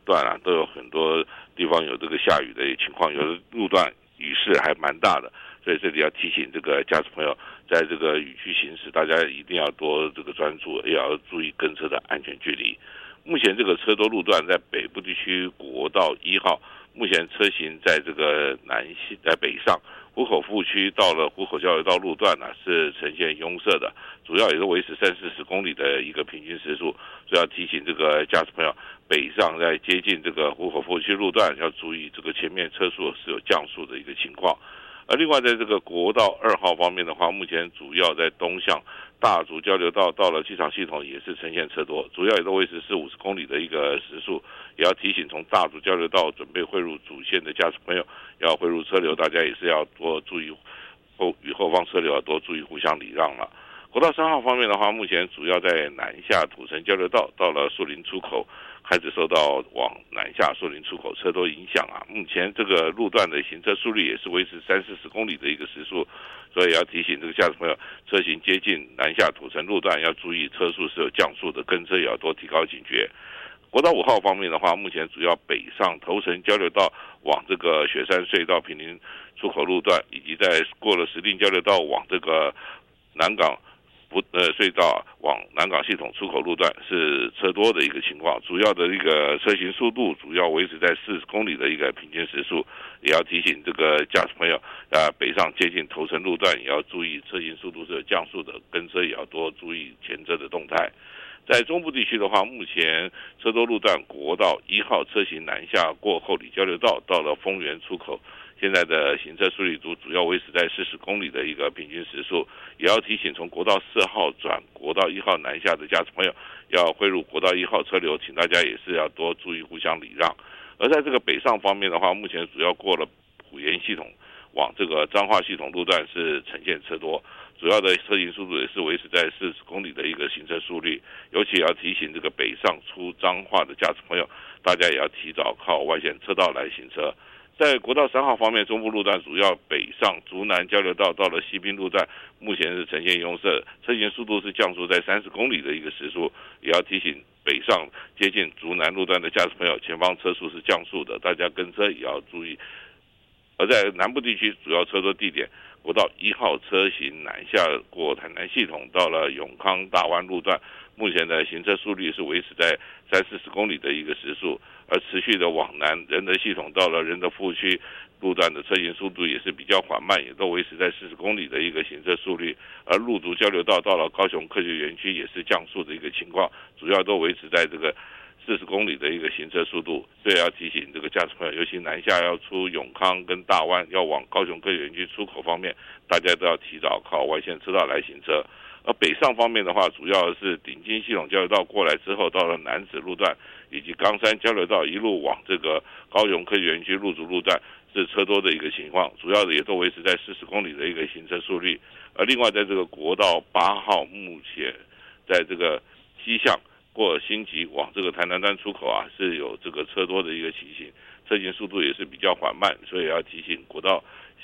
段啊，都有很多地方有这个下雨的情况，有的路段雨势还蛮大的，所以这里要提醒这个驾驶朋友，在这个雨区行驶，大家一定要多这个专注，也要注意跟车的安全距离。目前这个车多路段在北部地区国道1号，目前车行在这个在北上湖口服务区到了湖口交流道路段呢，是呈现拥塞的，主要也是维持30-40公里的一个平均时速，所以要提醒这个驾驶朋友，北上在接近这个湖口服务区路段要注意这个前面车速是有降速的一个情况。而另外在这个国道2号方面的话，目前主要在东向大竹交流道到了机场系统也是呈现车多，主要也都维持40-50公里的一个时速，也要提醒从大竹交流道准备汇入主线的驾驶朋友要汇入车流，大家也是要多注意与后方车流要多注意互相礼让了。国道3号方面的话，目前主要在南下土城交流道到了树林出口开始受到往南下树林出口车多影响啊，目前这个路段的行车速率也是维持30-40公里的一个时速，所以要提醒这个驾驶朋友，车行接近南下土城路段要注意车速是有降速的，跟车也要多提高警觉。国道5号方面的话，目前主要北上头城交流道往这个雪山隧道坪林出口路段，以及在过了石碇交流道往这个南港隧道往南港系统出口路段是车多的一个情况，主要的一个车行速度主要维持在40公里的一个平均时速，也要提醒这个驾驶朋友北上接近头城路段也要注意车行速度是有降速的，跟车也要多注意前车的动态。在中部地区的话，目前车多路段国道1号车行南下过后里交流道到了丰原出口，现在的行车速率主要维持在40公里的一个平均时速，也要提醒从国道4号转国道1号南下的驾驶朋友要汇入国道1号车流，请大家也是要多注意互相礼让。而在这个北上方面的话，目前主要过了埔盐系统往这个彰化系统路段是呈现车多，主要的车行速度也是维持在40公里的一个行车速率，尤其也要提醒这个北上出彰化的驾驶朋友，大家也要提早靠外线车道来行车。在国道3号方面，中部路段主要北上竹南交流道到了西滨路段，目前是呈现拥塞，车行速度是降速在30公里的一个时速，也要提醒北上接近竹南路段的驾驶朋友，前方车速是降速的，大家跟车也要注意。而在南部地区主要车多地点，国道1号车行南下过台南系统到了永康大湾路段，目前的行车速率是维持在30-40公里的一个时速，而持续的往南仁德系统到了仁德服务区路段的车行速度也是比较缓慢，也都维持在40公里的一个行车速率，而路竹交流道到了高雄科学园区也是降速的一个情况，主要都维持在这个40公里的一个行车速度，所以要提醒这个驾驶朋友，尤其南下要出永康跟大湾要往高雄科学园区出口方面，大家都要提早靠外线车道来行车。而北上方面的话，主要是顶金系统交流道过来之后，到了南子路段以及冈山交流道一路往这个高雄科学园区路竹路段是车多的一个情况，主要的也都维持在40公里的一个行车速率。而另外在这个国道8号，目前在这个西向过新集往这个台南端出口啊，是有这个车多的一个情形，车行速度也是比较缓慢，所以要提醒国道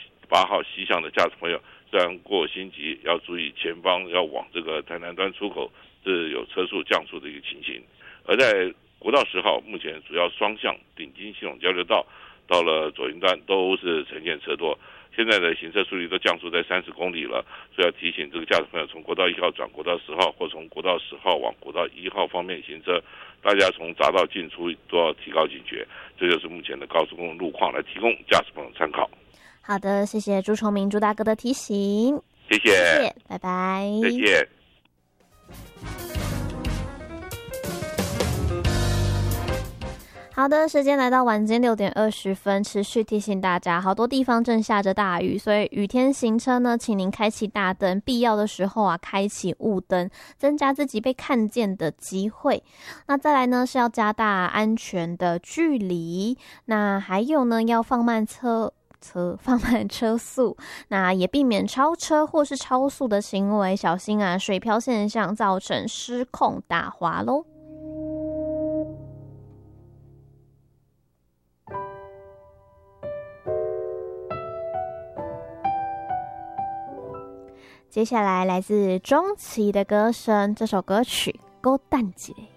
8号西向的驾驶朋友，虽然过新集要注意前方要往这个台南端出口是有车速降速的一个情形。而在国道10号，目前主要双向顶金系统交流道到了左营段都是呈现车多，现在的行车速率都降速在30公里了，所以要提醒这个驾驶朋友从国道1号转国道10号，或从国道10号往国道1号方面行车，大家从匝道进出都要提高警觉。这就是目前的高速公路路况，来提供驾驶朋友参考。 好的，谢谢朱崇明朱大哥的提醒， 谢谢， 拜拜， 再见。 好的，时间来到晚间6点20分，持续提醒大家，好多地方正下着大雨，所以雨天行车呢，请您开启大灯，必要的时候啊，开启雾灯，增加自己被看见的机会。那再来呢，是要加大安全的距离，那还有呢，要放慢车速，那也避免超车或是超速的行为，小心啊水漂现象造成失控打滑咯。接下来来自钟琪的歌声，这首歌曲《勾蛋姐》。